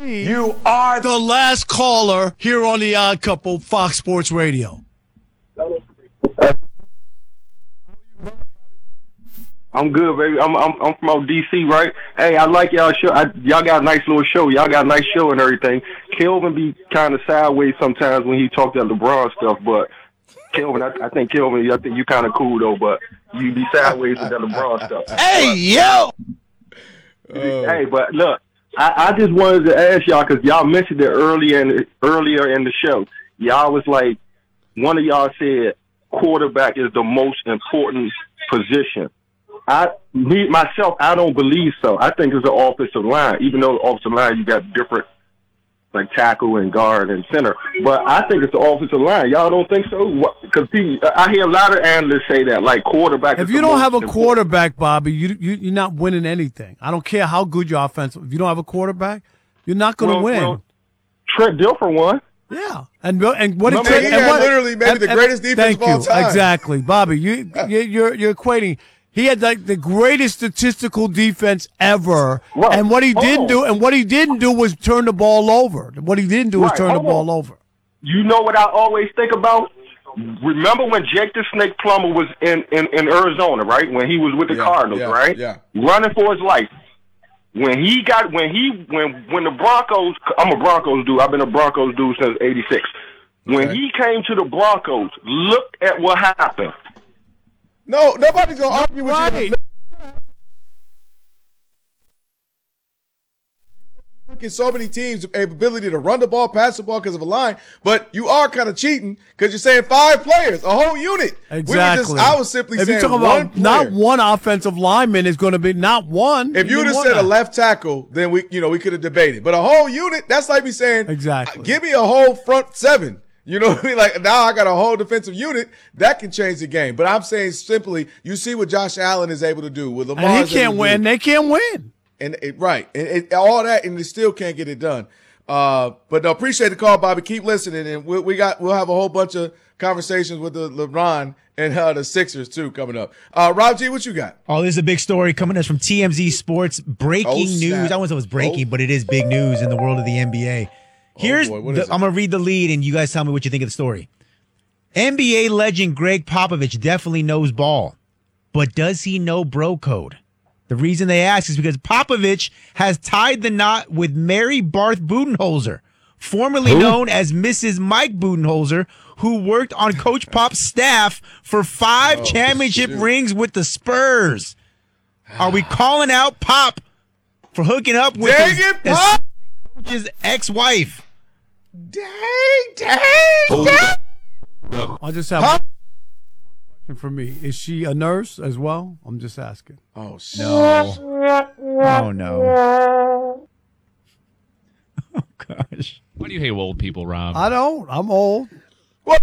You are the last caller here on the Odd Couple, Fox Sports Radio. I'm good, baby. I'm from out DC, right? Hey, I like y'all show. Y'all got a nice little show. Y'all got a nice show and everything. Kelvin be kind of sideways sometimes when he talk that LeBron stuff, but Kelvin, I think Kelvin, I think you kind of cool though, but you be sideways with that LeBron stuff. Hey, yo! Hey, but look, I just wanted to ask y'all because y'all mentioned it earlier in the show. Y'all was like, one of y'all said quarterback is the most important position. I don't believe so. I think it's the offensive line, even though the offensive line you got different, like tackle and guard and center. But I think it's the offensive line. Y'all don't think so? Because I hear a lot of analysts say that, like quarterback. If you don't have a quarterback, Bobby, you're not winning anything. I don't care how good your offense. If you don't have a quarterback, you're not going to win. Well, Trent Dilfer won. Yeah, and what he had literally maybe the greatest defense of all time. Exactly, Bobby. You're equating. He had like the greatest statistical defense ever, and what he didn't do was turn the ball over. What he didn't do was turn the ball over. You know what I always think about? Remember when Jake the Snake Plummer was in Arizona, right? When he was with the Cardinals, right? Yeah. Running for his life. When the Broncos, I'm a Broncos dude. I've been a Broncos dude since '86. When he came to the Broncos, look at what happened. No, nobody's going to argue with you. Look at so many teams' ability to run the ball, pass the ball because of a line, but you are kind of cheating because you're saying 5 players, a whole unit. Exactly. I was simply saying you're talking one about player. Not one offensive lineman is going to be not one. If you would have said a left tackle, then we could have debated. But a whole unit, that's like me saying, exactly. Give me a whole front 7. You know what I mean? Like, now I got a whole defensive unit that can change the game. But I'm saying simply, you see what Josh Allen is able to do with Lamar. And he can't win. They can't win. And all that, and they still can't get it done. But no, appreciate the call, Bobby. Keep listening, and we'll have a whole bunch of conversations with the LeBron and the Sixers too coming up. Rob G, what you got? Oh, this is a big story coming us from TMZ Sports. Breaking news. I wouldn't say it was breaking, but it is big news in the world of the NBA. I'm going to read the lead, and you guys tell me what you think of the story. NBA legend Greg Popovich definitely knows ball, but does he know bro code? The reason they ask is because Popovich has tied the knot with Mary Barth Budenholzer, formerly known as Mrs. Mike Budenholzer, who worked on Coach Pop's staff for 5 championship rings with the Spurs. Are we calling out Pop for hooking up with his coach's ex-wife? Dang. I just have one question for me. Is she a nurse as well? I'm just asking. Oh, no. Oh, no. Oh, gosh. Why do you hate old people, Rob? I don't. I'm old. What?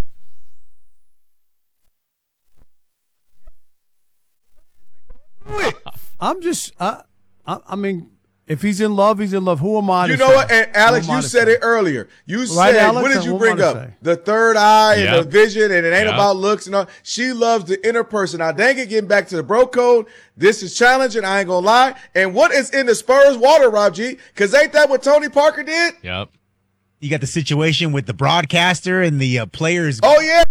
I'm just, I mean, if he's in love, he's in love. Who am I to say? You know what, and Alex, you said it earlier. You said, Alex? What did you bring up? The third eye and the vision, and it ain't about looks and all. She loves the inner person. Now, dang it, getting back to the bro code, this is challenging, I ain't gonna lie. And what is in the Spurs water, Rob G? Because ain't that what Tony Parker did? Yep. You got the situation with the broadcaster and the players. Oh, yeah.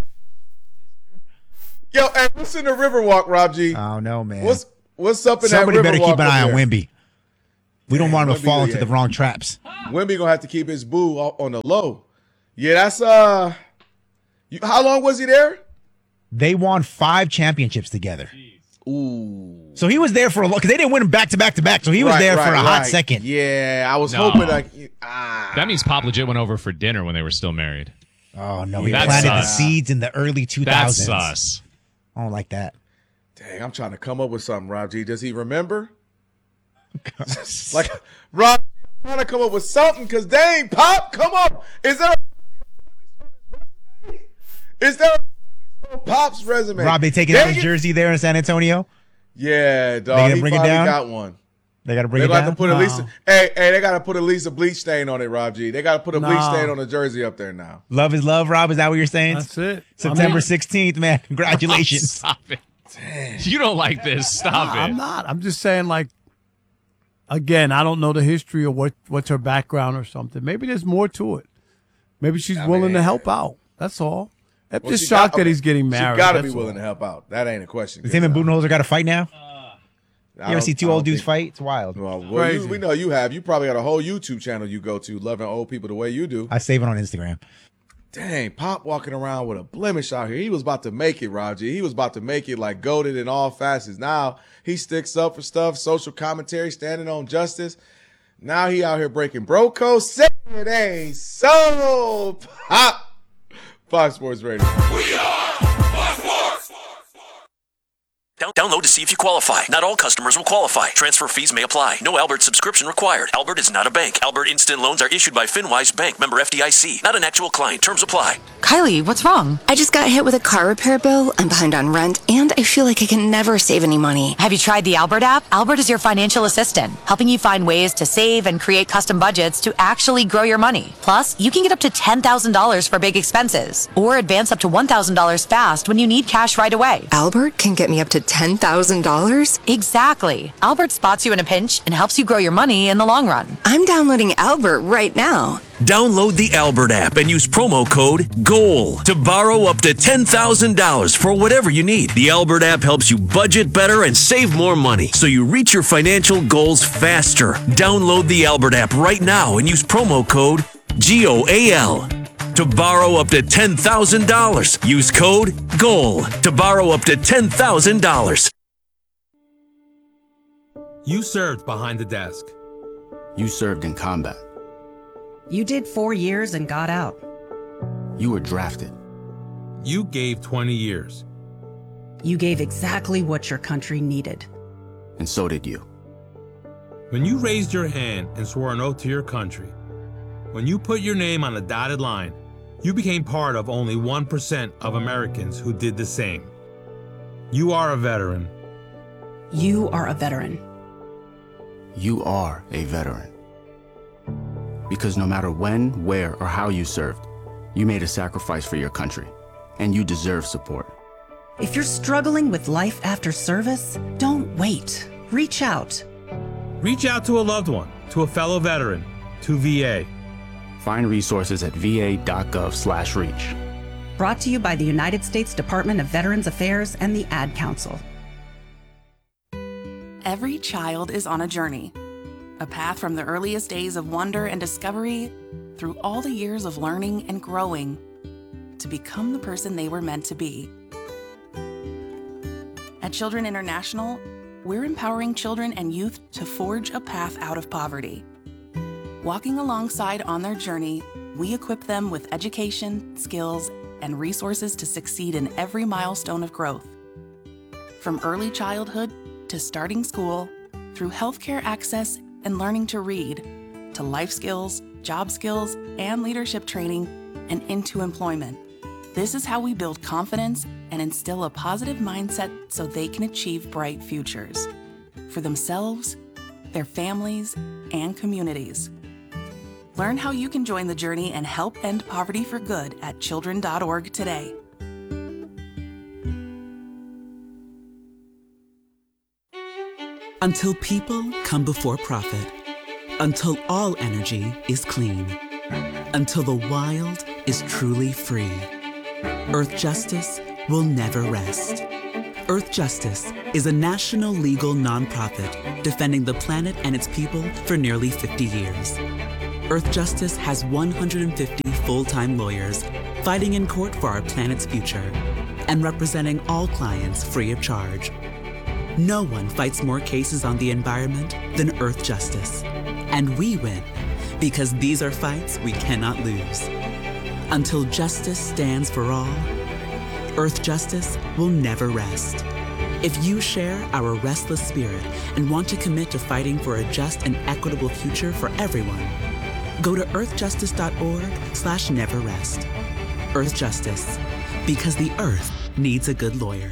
Yo, and what's in the Riverwalk, Rob G? Oh, no, man. What's up in Somebody that Riverwalk? better keep an eye on Wemby. We don't want him to Wemby, fall into the wrong traps. Wemby gonna have to keep his boo on the low. Yeah, that's how long was he there? They won 5 championships together. Ooh. So he was there for a long, because they didn't win him back to back to back. So he was there for a hot second. Yeah, I was hoping That means Pop legit went over for dinner when they were still married. Oh no, he planted the seeds in the early 2000s. That's sus. I don't like that. Dang, I'm trying to come up with something, Rob G. Does he remember? Like, Rob, I'm trying to come up with something because dang, Pop, come up. Is there a Pop's resume? Rob, they taking out his jersey there in San Antonio? Yeah, dog. They gonna bring it down? Got one. They got to bring it down? To put at least, they got to put at least a bleach stain on it, Rob G. They got to put a bleach stain on the jersey up there now. Love is love, Rob. Is that what you're saying? That's it. September 16th, man. Congratulations. Stop it. Dang. You don't like this. Stop it. I'm not. I'm just saying, like, Again, I don't know the history or what's her background or something. Maybe there's more to it. Maybe she's willing to help out. That's all. I'm just shocked that he's getting married. She got to be willing to help out. That ain't a question. Does him and Budenholzer got to fight now? You ever see two old dudes fight? It's wild. Well, we know you have. You probably got a whole YouTube channel you go to, loving old people the way you do. I save it on Instagram. Dang, Pop walking around with a blemish out here. He was about to make it, Raji. He was about to make it like goated in all facets. Now he sticks up for stuff, social commentary, standing on justice. Now he out here breaking bro code. Say it ain't so. Pop. Fox Sports Radio. We are Fox Sports. Download to see if you qualify. Not all customers will qualify. Transfer fees may apply. No Albert subscription required. Albert is not a bank. Albert Instant Loans are issued by FinWise Bank, member FDIC. Not an actual client. Terms apply. Kylie, what's wrong? I just got hit with a car repair bill. I'm behind on rent, and I feel like I can never save any money. Have you tried the Albert app? Albert is your financial assistant, helping you find ways to save and create custom budgets to actually grow your money. Plus, you can get up to $10,000 for big expenses, or advance up to $1,000 fast when you need cash right away. Albert can get me up to $10,000? Exactly. Albert spots you in a pinch and helps you grow your money in the long run. I'm downloading Albert right now. Download the Albert app and use promo code GOAL to borrow up to $10,000 for whatever you need. The Albert app helps you budget better and save more money so you reach your financial goals faster. Download the Albert app right now and use promo code GOAL to borrow up to $10,000. Use code GOAL to borrow up to $10,000. You served behind the desk. You served in combat. You did 4 years and got out. You were drafted. You gave 20 years. You gave exactly what your country needed. And so did you. When you raised your hand and swore an oath to your country, when you put your name on a dotted line, you became part of only 1% of Americans who did the same. You are a veteran. You are a veteran. You are a veteran. Because no matter when, where, or how you served, you made a sacrifice for your country, and you deserve support. If you're struggling with life after service, don't wait. Reach out. Reach out to a loved one, to a fellow veteran, to VA. Find resources at va.gov/reach. Brought to you by the United States Department of Veterans Affairs and the Ad Council. Every child is on a journey. A path from the earliest days of wonder and discovery through all the years of learning and growing to become the person they were meant to be. At Children International, we're empowering children and youth to forge a path out of poverty. Walking alongside on their journey, we equip them with education, skills, and resources to succeed in every milestone of growth. From early childhood to starting school, through healthcare access and learning to read, to life skills, job skills, and leadership training, and into employment. This is how we build confidence and instill a positive mindset so they can achieve bright futures for themselves, their families, and communities. Learn how you can join the journey and help end poverty for good at children.org today. Until people come before profit. Until all energy is clean. Until the wild is truly free. Earth Justice will never rest. Earth Justice is a national legal nonprofit defending the planet and its people for nearly 50 years. Earth Justice has 150 full-time lawyers fighting in court for our planet's future and representing all clients free of charge. No one fights more cases on the environment than Earth Justice. And we win because these are fights we cannot lose. Until justice stands for all, Earth Justice will never rest. If you share our restless spirit and want to commit to fighting for a just and equitable future for everyone, go to earthjustice.org/neverrest. Earth Justice, because the Earth needs a good lawyer.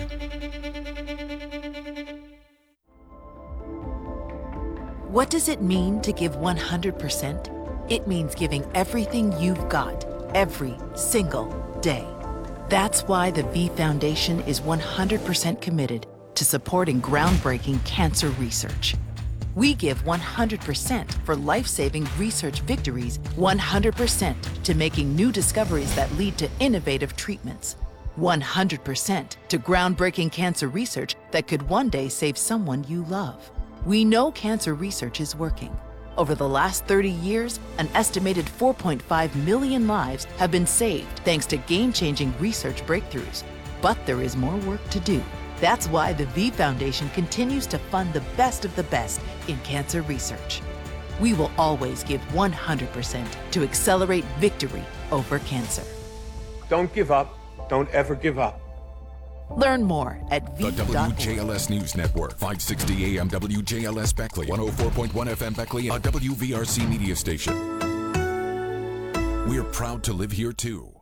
What does it mean to give 100%? It means giving everything you've got, every single day. That's why the V Foundation is 100% committed to supporting groundbreaking cancer research. We give 100% for life-saving research victories, 100% to making new discoveries that lead to innovative treatments, 100% to groundbreaking cancer research that could one day save someone you love. We know cancer research is working. Over the last 30 years, an estimated 4.5 million lives have been saved thanks to game-changing research breakthroughs. But there is more work to do. That's why the V Foundation continues to fund the best of the best in cancer research. We will always give 100% to accelerate victory over cancer. Don't give up. Don't ever give up. Learn more at The v.org. WJLS News Network, 560 AM WJLS Beckley, 104.1 FM Beckley, a WVRC media station. We're proud to live here too.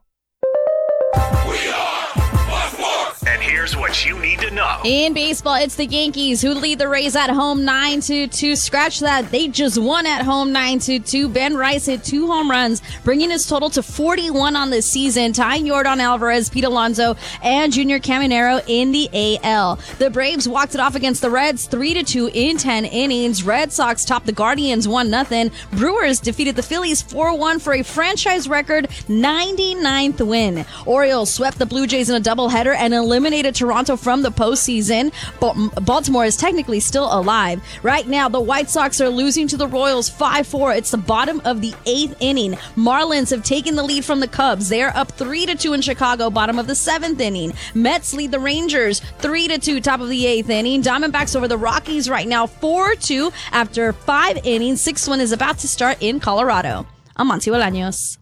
And here's what you need to know. In baseball, it's the Yankees who lead the Rays at home 9-2. Scratch that. They just won at home 9-2. Ben Rice hit 2 home runs, bringing his total to 41 on the season, tying Yordan Alvarez, Pete Alonso, and Junior Caminero in the AL. The Braves walked it off against the Reds 3-2 in 10 innings. Red Sox topped the Guardians 1-0. Brewers defeated the Phillies 4-1 for a franchise record 99th win. Orioles swept the Blue Jays in a doubleheader and eliminated Toronto from the postseason. Baltimore is technically still alive. Right now, the White Sox are losing to the Royals 5-4. It's the bottom of the 8th inning. Marlins have taken the lead from the Cubs. They are up 3-2 in Chicago, bottom of the 7th inning. Mets lead the Rangers 3-2, top of the 8th inning. Diamondbacks over the Rockies right now 4-2 after 5 innings. 6th one is about to start in Colorado. I'm Monty Bolaños.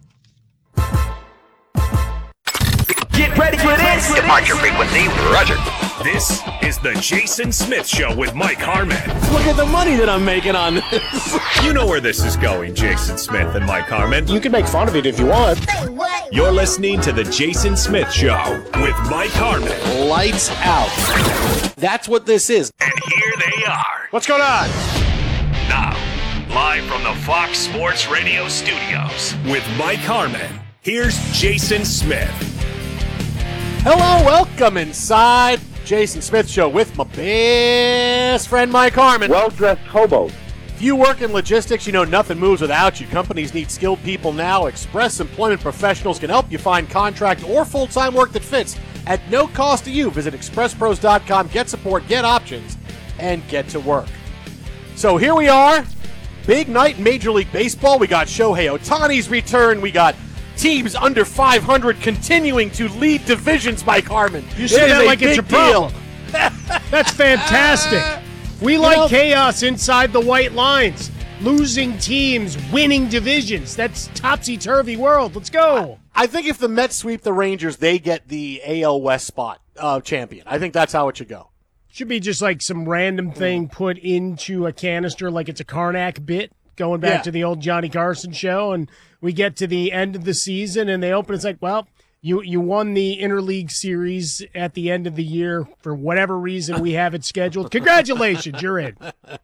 Get ready for this. Departure frequency, Roger. This is the Jason Smith Show with Mike Harmon. Look at the money that I'm making on this. You know where this is going, Jason Smith and Mike Harmon. You can make fun of it if you want. You're listening to the Jason Smith Show with Mike Harmon. Lights out. That's what this is. And here they are. What's going on? Now, live from the Fox Sports Radio studios with Mike Harmon, here's Jason Smith. Hello, welcome inside Jason Smith Show with my best friend Mike Harmon. Well-dressed hobo. If you work in logistics, you know nothing moves without you. Companies need skilled people now. Express Employment Professionals can help you find contract or full-time work that fits at no cost to you. Visit expresspros.com, get support, get options, and get to work. So here we are. Big night in Major League Baseball. We got Shohei Ohtani's return. We got teams under 500 continuing to lead divisions, Mike Harmon. You say that like it's a problem. That's fantastic. We like chaos inside the white lines. Losing teams, winning divisions. That's topsy-turvy world. Let's go. I think if the Mets sweep the Rangers, they get the AL West spot champion. I think that's how it should go. Should be just like some random thing put into a canister like it's a Karnak bit, going back to the old Johnny Carson show, and we get to the end of the season, and they open. It's like, well, you won the interleague series at the end of the year for whatever reason we have it scheduled. Congratulations, you're in.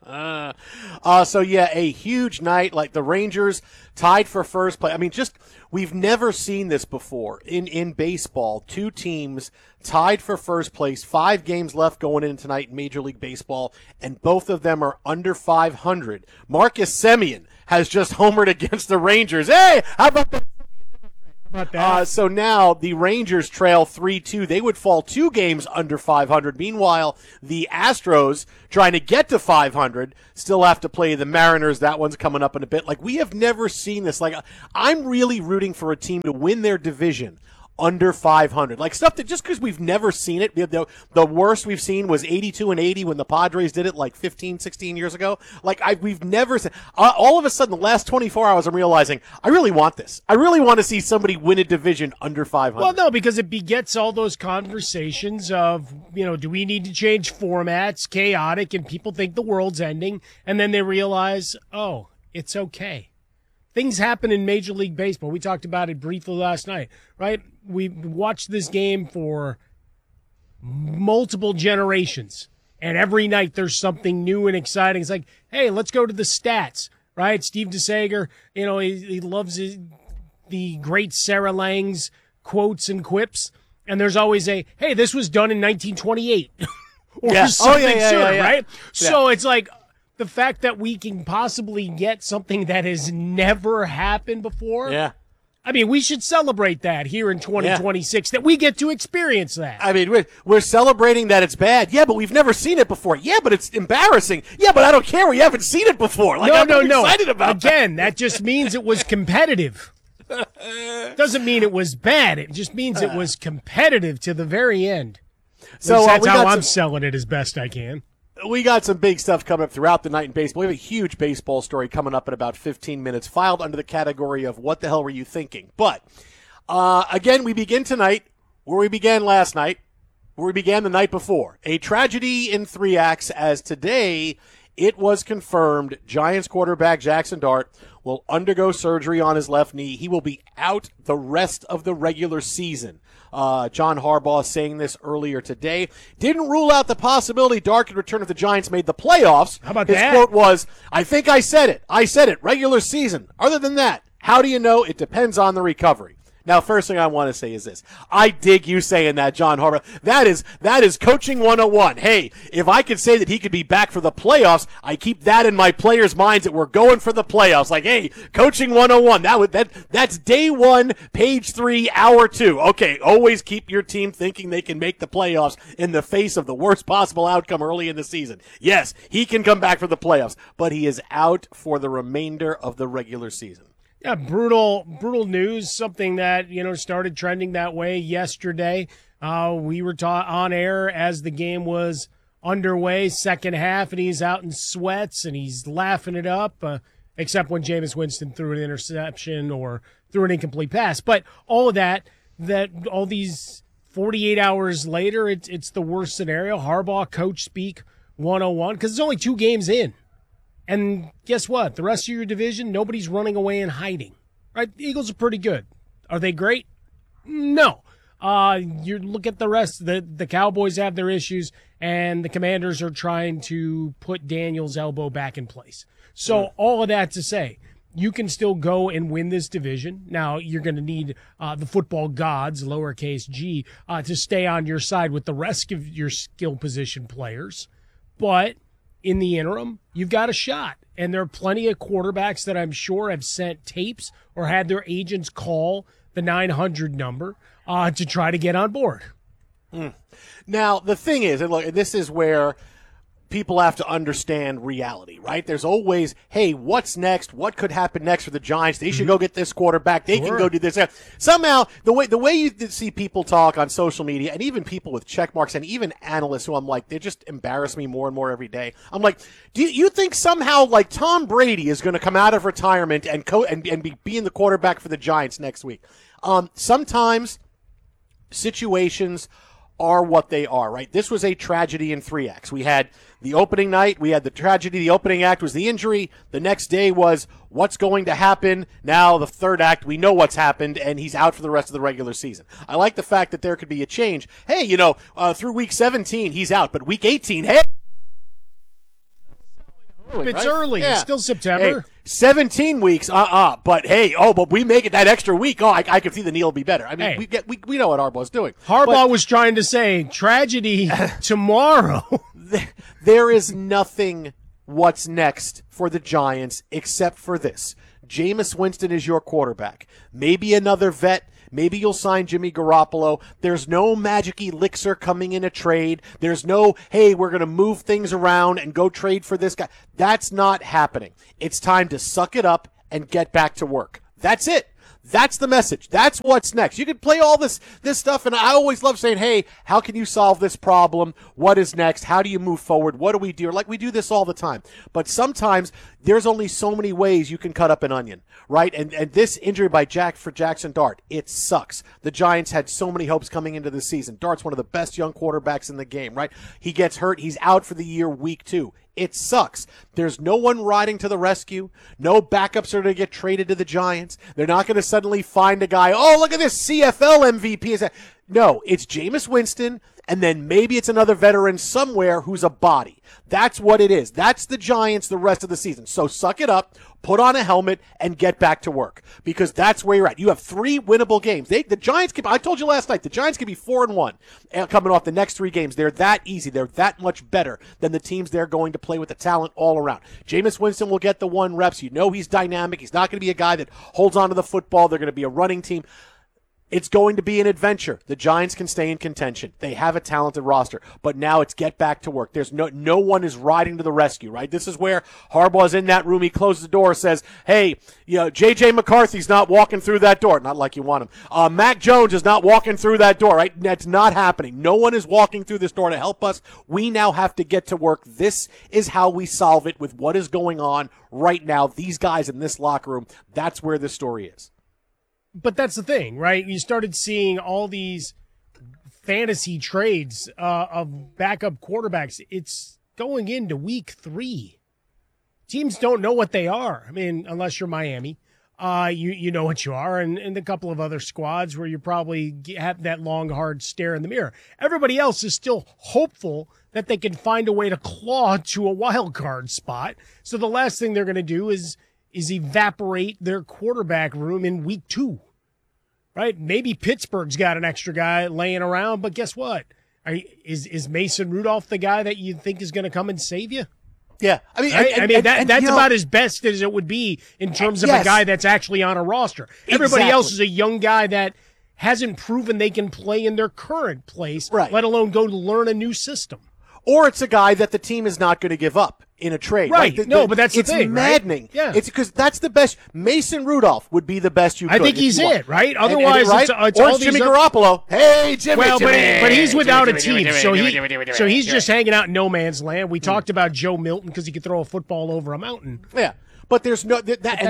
A huge night. Like the Rangers tied for first place. I mean, we've never seen this before in baseball. 2 teams tied for first place. 5 games left going in tonight in Major League Baseball, and both of them are under 500. Marcus Semien has just homered against the Rangers. Hey, how about that? So now the Rangers trail 3-2. They would fall 2 games under 500. Meanwhile, the Astros, trying to get to 500, still have to play the Mariners. That one's coming up in a bit. Like, we have never seen this. Like, I'm really rooting for a team to win their division under 500. Like, stuff that just because we've never seen it. The worst we've seen was 82-80 when the Padres did it like 15, 16 years ago. Like, we've never seen. All of a sudden, the last 24 hours, I'm realizing I really want this. I really want to see somebody win a division under 500. Well, no, because it begets all those conversations of, do we need to change formats, chaotic, and people think the world's ending, and then they realize, oh, it's okay. Things happen in Major League Baseball. We talked about it briefly last night, right? We watched this game for multiple generations, and every night there's something new and exciting. It's like, hey, let's go to the stats, right? Steve DeSager, he loves the great Sarah Lang's quotes and quips, and there's always hey, this was done in 1928 or something soon, right? Yeah. So it's like, the fact that we can possibly get something that has never happened before. Yeah. I mean, we should celebrate that here in 2026, that we get to experience that. I mean, we're celebrating that it's bad. Yeah, but we've never seen it before. Yeah, but it's embarrassing. Yeah, but I don't care. We haven't seen it before. Like, I'm excited about Again, that just means it was competitive. Doesn't mean it was bad. It just means it was competitive to the very end. So that's how I'm selling it as best I can. We got some big stuff coming up throughout the night in baseball. We have a huge baseball story coming up in about 15 minutes, filed under the category of what the hell were you thinking? But, again, we begin tonight where we began last night, where we began the night before. A tragedy in 3 acts, as today it was confirmed Giants quarterback Jackson Dart will undergo surgery on his left knee. He will be out the rest of the regular season. John Harbaugh saying this earlier today. Didn't rule out the possibility Dart could return if the Giants made the playoffs. How about His that? quote was, I think I said it. I said it. Regular season. Other than that, how do you know? It depends on the recovery. Now, first thing I want to say is this. I dig you saying that, John Harbaugh. That is coaching 101. Hey, if I could say that he could be back for the playoffs, I keep that in my players' minds that we're going for the playoffs. Like, hey, coaching 101. That's day 1, page 3, hour 2. Okay, always keep your team thinking they can make the playoffs in the face of the worst possible outcome early in the season. Yes, he can come back for the playoffs, but he is out for the remainder of the regular season. Yeah, brutal news, something that, started trending that way yesterday. We were on air as the game was underway, second half, and he's out in sweats, and he's laughing it up, except when Jameis Winston threw an interception or threw an incomplete pass. But all of that all these 48 hours later, it's the worst scenario. Harbaugh, coach speak 101, because it's only 2 games in. And guess what? The rest of your division, nobody's running away and hiding. Right? The Eagles are pretty good. Are they great? No. You look at the rest. The Cowboys have their issues, and the Commanders are trying to put Daniel's elbow back in place. So all of that to say, you can still go and win this division. Now, you're going to need the football gods, lowercase g, to stay on your side with the rest of your skill position players. But in the interim, you've got a shot. And there are plenty of quarterbacks that I'm sure have sent tapes or had their agents call the 900 number to try to get on board. Now, the thing is, and look, this is where people have to understand reality, right? There's always, hey, what's next? What could happen next for the Giants? They should go get this quarterback. They can go do this. Somehow, the way you see people talk on social media, and even people with check marks, and even analysts who I'm like, they just embarrass me more and more every day. I'm like, do you think somehow like Tom Brady is going to come out of retirement and be being the quarterback for the Giants next week? Sometimes situations are what they are, right? This was a tragedy in 3 acts. We had the opening night, we had the tragedy, the opening act was the injury, the next day was what's going to happen. Now the third act, we know what's happened, and he's out for the rest of the regular season. I like the fact that there could be a change. Hey, through week 17, he's out, but week 18, hey. It's early. Yeah. It's still September. Hey, 17 weeks, but hey, but we make it that extra week. I can see the knee will be better. I mean, we know what Harbaugh's doing. Harbaugh was trying to say tragedy tomorrow. There is nothing what's next for the Giants except for this. Jameis Winston is your quarterback. Maybe another vet. Maybe you'll sign Jimmy Garoppolo. There's no magic elixir coming in a trade. There's no, hey, we're going to move things around and go trade for this guy. That's not happening. It's time to suck it up and get back to work. That's it. That's the message. That's what's next. You can play all this stuff, and I always love saying, hey, how can you solve this problem? What is next? How do you move forward? What do we do? Like, we do this all the time. But sometimes there's only so many ways you can cut up an onion, right? And this injury by Jackson Dart, it sucks. The Giants had so many hopes coming into the season. Dart's one of the best young quarterbacks in the game, right? He gets hurt. He's out for the year, week 2. It sucks. There's no one riding to the rescue. No backups are going to get traded to the Giants. They're not going to suddenly find a guy, oh, look at this CFL MVP. No, it's Jameis Winston and then maybe it's another veteran somewhere who's a body. That's what it is. That's the Giants the rest of the season. So suck it up, put on a helmet, and get back to work, because that's where you're at. You have 3 winnable games. The Giants I told you last night, the Giants could be 4-1 coming off the next 3 games. They're that easy. They're that much better than the teams they're going to play with the talent all around. Jameis Winston will get the 1 reps. You know he's dynamic. He's not going to be a guy that holds on to the football. They're going to be a running team. It's going to be an adventure. The Giants can stay in contention. They have a talented roster, but now it's get back to work. There's no one is riding to the rescue, right? This is where Harbaugh's in that room. He closes the door, says, hey, J.J. McCarthy's not walking through that door. Not like you want him. Mac Jones is not walking through that door, right? That's not happening. No one is walking through this door to help us. We now have to get to work. This is how we solve it with what is going on right now. These guys in this locker room, that's where this story is. But that's the thing, right? You started seeing all these fantasy trades of backup quarterbacks. It's going into week 3. Teams don't know what they are. I mean, unless you're Miami, you know what you are, and a couple of other squads where you probably have that long, hard stare in the mirror. Everybody else is still hopeful that they can find a way to claw to a wild card spot. So the last thing they're going to do is evaporate their quarterback room in week 2, right? Maybe Pittsburgh's got an extra guy laying around, but guess what? Is Mason Rudolph the guy that you think is going to come and save you? Yeah, that's about as best as it would be in terms of a guy that's actually on a roster. Everybody else is a young guy that hasn't proven they can play in their current place, right, let alone go learn a new system. Or it's a guy that the team is not going to give up in a trade. Right. But that's the thing. It's maddening. Right? Yeah. It's because that's the best. Mason Rudolph would be the best you could. I think he's it, right? Otherwise, it's or all Jimmy these Garoppolo. Hey, Jimmy. Well, Jimmy, but he's without a team, so he's Jimmy. just hanging out in no man's land. We talked about Joe Milton because he could throw a football over a mountain. Yeah. But there's no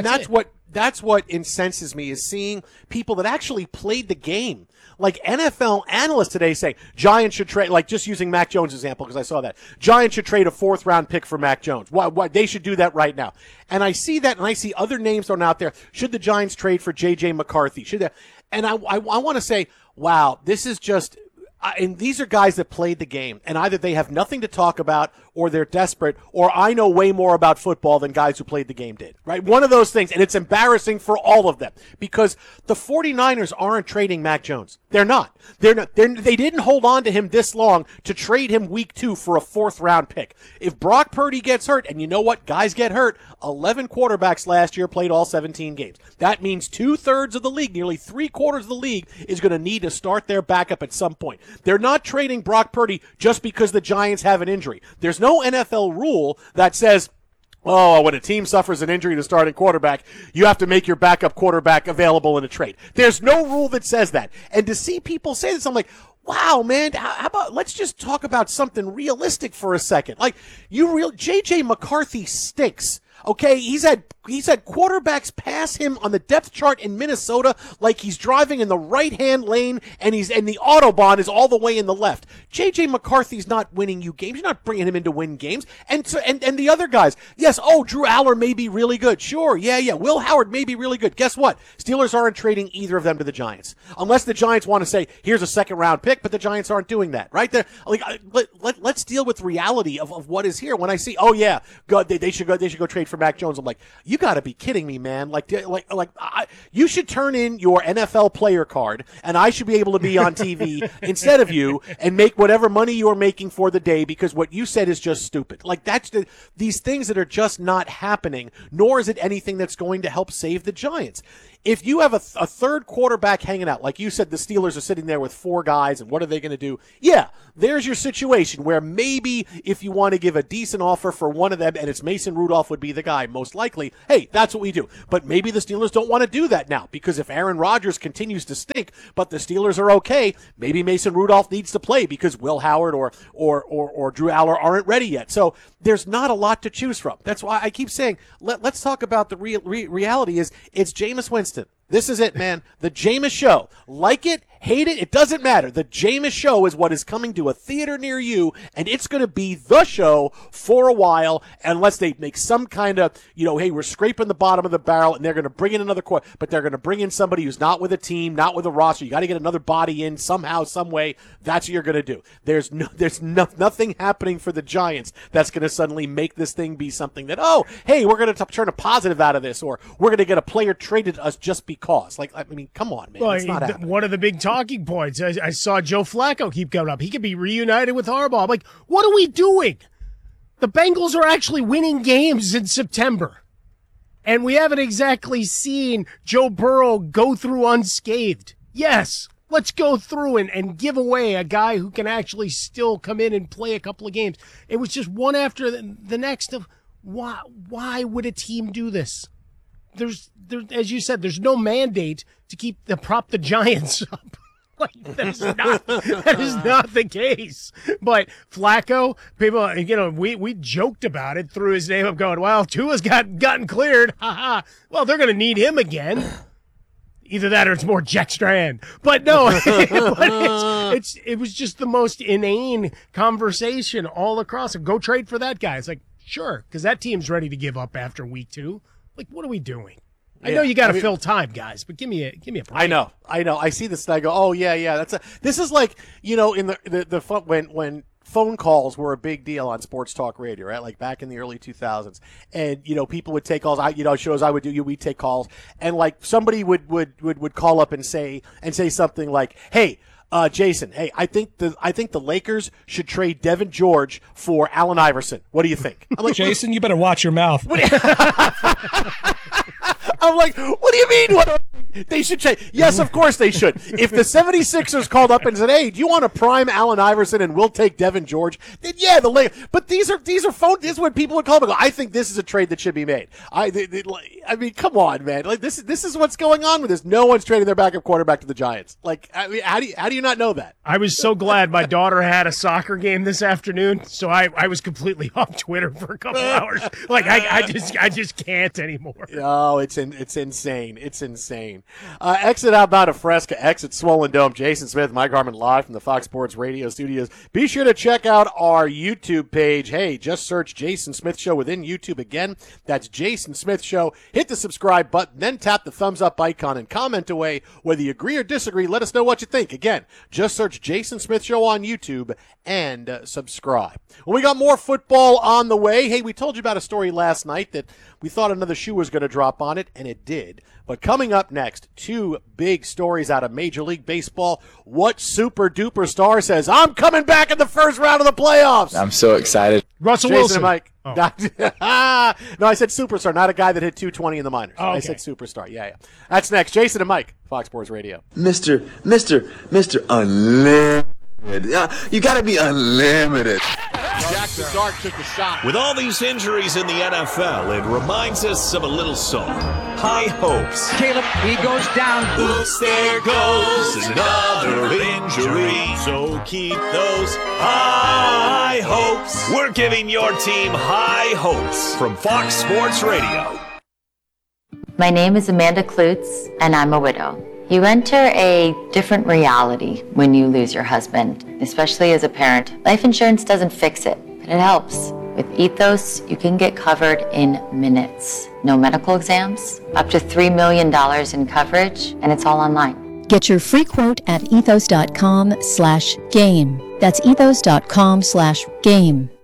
that's what incenses me is seeing people that actually played the game. Like NFL analysts today saying Giants should trade, like just using Mac Jones' example because I saw that. Giants should trade a 4th round pick for Mac Jones. Why they should do that right now. And I see that, and I see other names thrown out there. Should the Giants trade for J.J. McCarthy? Should they? And I want to say, wow, this is just. And these are guys that played the game, and either they have nothing to talk about, or they're desperate, or I know way more about football than guys who played the game did, right? One of those things, and it's embarrassing for all of them, because the 49ers aren't trading Mac Jones. They're not. They didn't hold on to him this long to trade him week 2 for a 4th round pick. If Brock Purdy gets hurt, and you know what? Guys get hurt. 11 quarterbacks last year played all 17 games. That means 2/3 of the league, nearly 3/4 of the league, is going to need to start their backup at some point. They're not trading Brock Purdy just because the Giants have an injury. There's no NFL rule that says, when a team suffers an injury to starting quarterback, you have to make your backup quarterback available in a trade. There's no rule that says that. And to see people say this, I'm like, wow, man, how about let's just talk about something realistic for a second. Like, J.J. McCarthy stinks. Okay, he's had quarterbacks pass him on the depth chart in Minnesota like he's driving in the right-hand lane and the Autobahn is all the way in the left. J.J. McCarthy's not winning you games. You're not bringing him in to win games. And the other guys, yes, Drew Aller may be really good. Sure, yeah. Will Howard may be really good. Guess what? Steelers aren't trading either of them to the Giants. Unless the Giants want to say, here's a 2nd-round pick, but the Giants aren't doing that, right? Let's deal with reality of what is here. When I see, they should go trade for Mac Jones, I'm like, you got to be kidding me, man. You should turn in your NFL player card, and I should be able to be on TV instead of you and make whatever money you're making for the day because what you said is just stupid. Like, that's these things that are just not happening, nor is it anything that's going to help save the Giants. If you have a 3rd quarterback hanging out, like you said, the Steelers are sitting there with 4 guys, and what are they going to do? Yeah, there's your situation where maybe if you want to give a decent offer for one of them, and it's Mason Rudolph would be the guy, most likely, hey, that's what we do. But maybe the Steelers don't want to do that now, because if Aaron Rodgers continues to stink, but the Steelers are okay, maybe Mason Rudolph needs to play because Will Howard or Drew Aller aren't ready yet. So there's not a lot to choose from. That's why I keep saying, let's talk about the reality is it's Jameis Winston. This is it, man. The Jameis Show. Like it, hate it, it doesn't matter. The Jameis Show is what is coming to a theater near you, and it's going to be the show for a while, unless they make some kind of, hey, we're scraping the bottom of the barrel, and they're going to bring in another but they're going to bring in somebody who's not with a team, not with a roster. You got to get another body in somehow, some way. That's what you're going to do. There's nothing happening for the Giants that's going to suddenly make this thing be something that, hey, we're going to turn a positive out of this, or we're going to get a player traded to us just because. Come on, man. It's not happening. One of the big talking points, I saw Joe Flacco keep coming up. He could be reunited with Harbaugh. I'm like, what are we doing? The Bengals are actually winning games in September. And we haven't exactly seen Joe Burrow go through unscathed. Yes, let's go through and give away a guy who can actually still come in and play a couple of games. It was just one after the next of why would a team do this? There's as you said, there's no mandate to prop the Giants up. That is not the case. But Flacco, people, we joked about it, threw his name up going, well, Tua's gotten cleared. Well, they're going to need him again. Either that or it's more Jack Strand. But no, it was just the most inane conversation all across. Go trade for that guy. It's like, sure, because that team's ready to give up after week 2. Like, what are we doing? I know you got to fill time, guys, but give me a break. I know. I see this and I go, oh yeah. This is like, in the when phone calls were a big deal on sports talk radio, right? Like back in the early 2000s, and people would take calls. Shows I would do, we'd take calls, and like somebody would call up and say something like, hey. Jason, hey, I think the Lakers should trade Devin George for Allen Iverson. What do you think? I'm like, Jason, you better watch your mouth. I'm like, what do you mean? They should trade? Yes, of course they should. If the 76ers called up and said, hey, do you want to prime Allen Iverson and we'll take Devin George? Then yeah, the Lakers. But these are phone. This is when people would call up and go, I think this is a trade that should be made. I mean, come on, man. Like this is what's going on with this. No one's trading their backup quarterback to the Giants. Like, I mean, how do you not know that? I was so glad my daughter had a soccer game this afternoon, so I was completely off Twitter for a couple hours. Like I just can't anymore. Oh, it's insane. It's insane. Exit out Mount Fresca, exit Swollen Dome. Jason Smith, Mike Harmon live from the Fox Sports Radio studios. Be sure to check out our YouTube page. Hey, just search Jason Smith Show within YouTube again. That's Jason Smith Show. Hit the subscribe button, then tap the thumbs up icon and comment away. Whether you agree or disagree, let us know what you think. Again, just search Jason Smith Show on YouTube and subscribe. Well, we got more football on the way. Hey, we told you about a story last night that we thought another shoe was going to drop on it, and it did. But coming up next, 2 big stories out of Major League Baseball. What super-duper star says, I'm coming back in the first round of the playoffs? I'm so excited. Russell Jason Wilson. And Mike. Oh. No, I said superstar, not a guy that hit 220 in the minors. Oh, okay. I said superstar. Yeah. That's next. Jason and Mike, Fox Sports Radio. Mr. Unlimited. You got to be unlimited. Jack the Dark took a shot. With all these injuries in the NFL, it reminds us of a little song. High hopes. Caleb, he goes down. Oops, there goes another injury. So keep those high hopes. We're giving your team high hopes from Fox Sports Radio. My name is Amanda Klutz, and I'm a widow. You enter a different reality when you lose your husband, especially as a parent. Life insurance doesn't fix it, but it helps. With Ethos, you can get covered in minutes. No medical exams, up to $3 million in coverage, and it's all online. Get your free quote at ethos.com/game. That's ethos.com/game.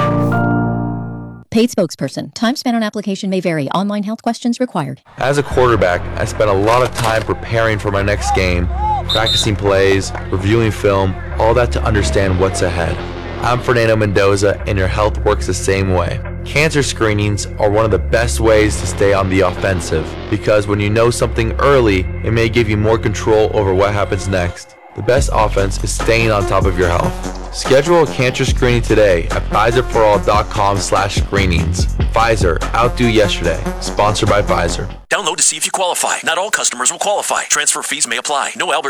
Paid spokesperson. Time spent on application may vary. Online health questions required. As a quarterback, I spent a lot of time preparing for my next game, practicing plays, reviewing film, all that to understand what's ahead. I'm Fernando Mendoza, and your health works the same way. Cancer screenings are one of the best ways to stay on the offensive, because when you know something early, it may give you more control over what happens next. The best offense is staying on top of your health. Schedule a cancer screening today at PfizerForAll.com/screenings. Pfizer, outdo yesterday. Sponsored by Pfizer. Download to see if you qualify. Not all customers will qualify. Transfer fees may apply. No Albert